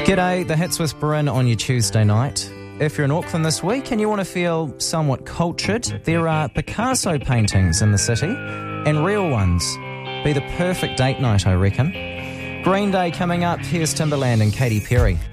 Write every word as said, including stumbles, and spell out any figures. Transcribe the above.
G'day, the Hits with Bryn on your Tuesday night. If you're in Auckland this week and you want to feel somewhat cultured, there are Picasso paintings in the city and real ones. Be the perfect date night, I reckon. Green Day coming up. Here's Timberland and Katy Perry.